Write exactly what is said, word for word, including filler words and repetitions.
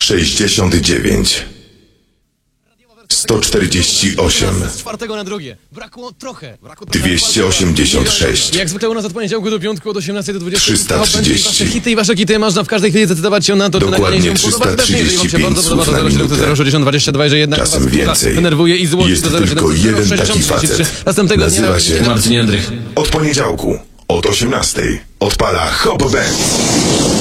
sześćdziesiąt dziewięć, sto czterdzieści osiem, Z czwartego na drugie. Brakło trochę. Brakło dwieście osiemdziesiąt sześć, Jak zwykle u nas od poniedziałku do piątku od osiemnastej do dwudziestej. trzysta trzydzieści. Wasze hity i wasze hity można w każdej chwili zdecydować się na to, czy Dokładnie nagranie się podoba. trzysta Jeżeli wam się trzydzieści bardzo pięć podoba, to słów na zero siedem minutę. sześćdziesiąt dwadzieścia dwa, że jednak Czasem was więcej. denerwuje i złości. Jest to zero siedem tylko jeden taki sześćdziesiąt facet. Następnego dnia Nazywa się Marcin Jędrych. Od poniedziałku, od osiemnastej odpala Hop Band.